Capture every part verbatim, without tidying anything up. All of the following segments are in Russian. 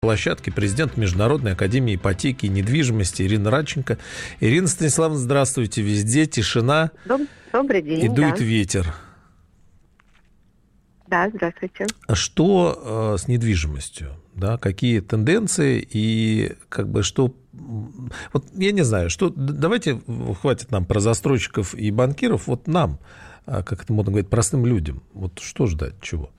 Площадке президент Международной академии ипотеки и недвижимости Ирина Радченко. Ирина Станиславовна, здравствуйте. Везде тишина. Доб- Добрый день. И дует да. ветер. Да, здравствуйте. Что э, с недвижимостью? Да, какие тенденции и как бы что... Вот я не знаю, что... Давайте, хватит нам про застройщиков и банкиров, вот нам, как это модно говорить, простым людям. Вот что ждать, чего?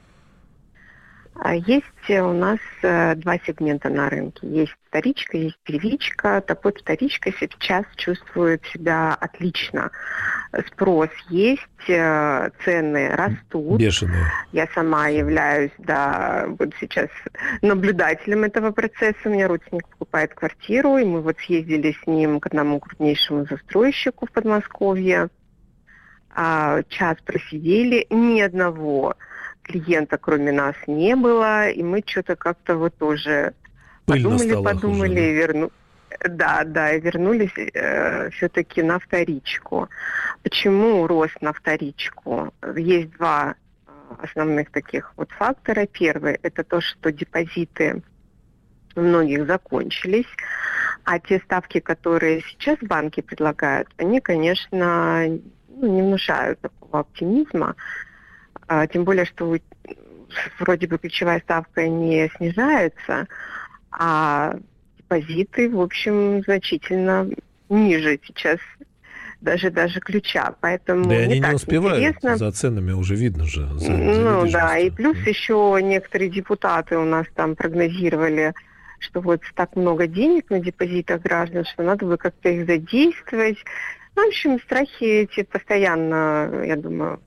Есть у нас два сегмента на рынке. Есть вторичка, есть первичка. Так вот, вторичка сейчас чувствует себя отлично. Спрос есть, цены растут. Бешеные. Я сама являюсь, да, вот сейчас наблюдателем этого процесса. У меня родственник покупает квартиру, и мы вот съездили с ним к одному крупнейшему застройщику в Подмосковье. Час просидели, ни одного клиента, кроме нас, не было, и мы что-то как-то вот тоже Пыльно подумали, подумали, уже, да? и верну... да, да, и вернулись э, все-таки на вторичку. Почему рост на вторичку? Есть два основных таких вот фактора. Первый – это то, что депозиты у многих закончились, а те ставки, которые сейчас банки предлагают, они, конечно, ну, не внушают такого оптимизма. Тем более, что вроде бы ключевая ставка не снижается, а депозиты, в общем, значительно ниже сейчас даже, даже ключа. Поэтому да и они не, не успевают, интересно. За ценами уже видно же. За, ну за да, и плюс еще некоторые депутаты у нас там прогнозировали, что вот так много денег на депозитах граждан, что надо бы как-то их задействовать. Ну, в общем, страхи эти постоянно, я думаю,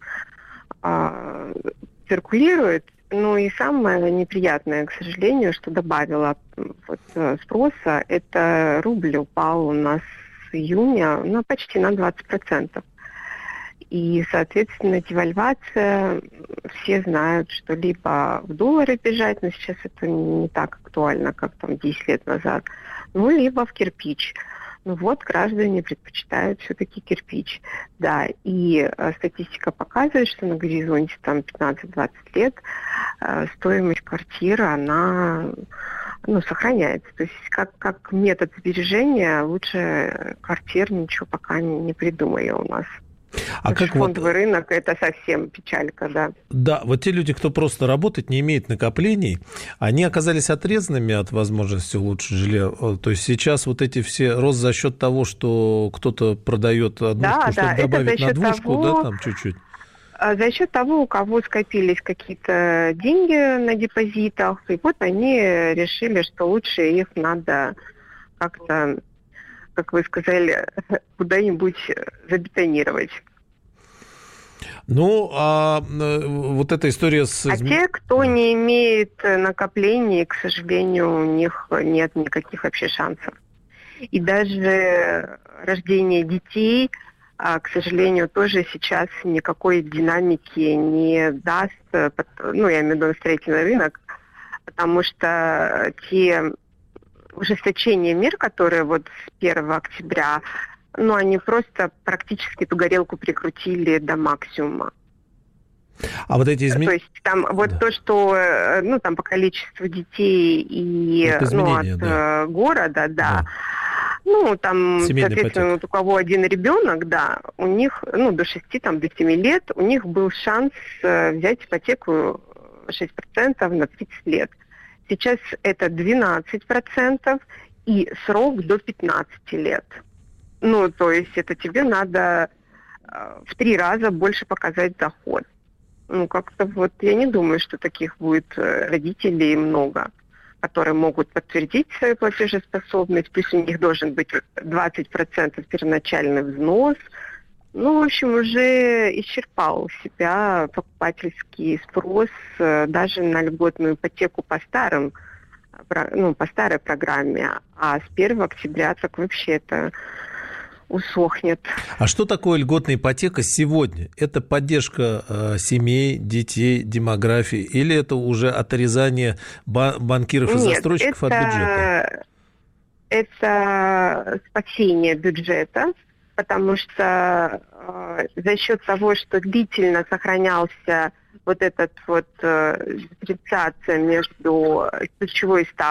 циркулирует. Ну и самое неприятное, к сожалению, что добавило вот спроса, это рубль упал у нас с июня ну, почти на двадцать процентов. И, соответственно, девальвация, все знают, что либо в доллары бежать, но сейчас это не так актуально, как там десять лет назад, ну, либо в кирпич. Ну вот, граждане предпочитают все-таки кирпич. Да, и э, статистика показывает, что на горизонте там пятнадцать-двадцать лет э, стоимость квартиры, она ну, сохраняется. То есть как, как метод сбережения лучше квартир ничего пока не, не придумали у нас. А как фондовый вот... рынок – это совсем печалька, да. Да, вот те люди, кто просто работает, не имеет накоплений, они оказались отрезанными от возможности улучшить жилье. То есть сейчас вот эти все рост за счет того, что кто-то продает однушку, да, чтобы да, добавить на двушку, того... да, там чуть-чуть. За счет того, у кого скопились какие-то деньги на депозитах, и вот они решили, что лучше их надо как-то, как вы сказали, куда-нибудь забетонировать. Ну, а вот эта история с... А те, кто не имеет накоплений, к сожалению, у них нет никаких вообще шансов. И даже рождение детей, к сожалению, тоже сейчас никакой динамики не даст, ну, я имею в виду строительный рынок, потому что те ужесточения мер, которые вот с первого октября, ну, они просто практически эту горелку прикрутили до максимума. А вот эти изменения... То есть там вот да. то, что, ну, там по количеству детей и ну, от да. города, да, да. Ну, там, семейный соответственно, вот у кого один ребенок, да, у них, ну, до шести, там, до семи лет, у них был шанс взять ипотеку шесть процентов на тридцать лет. Сейчас это двенадцать процентов и срок до пятнадцати лет. Ну, то есть это тебе надо э, в три раза больше показать доход. Ну, как-то вот я не думаю, что таких будет э, родителей много, которые могут подтвердить свою платежеспособность. Плюс у них должен быть двадцать процентов первоначальный взнос. Ну, в общем, уже исчерпал себя покупательский спрос э, даже на льготную ипотеку по старым, ну, по старой программе. А с первого октября так вообще это... усохнет. А что такое льготная ипотека сегодня? Это поддержка э, семей, детей, демографии, или это уже отрезание ба- банкиров и Нет, застройщиков это, от бюджета? Это спасение бюджета потому что э, за счет того, что длительно сохранялся вот этот вот э, дифференциация между ключевой ставкой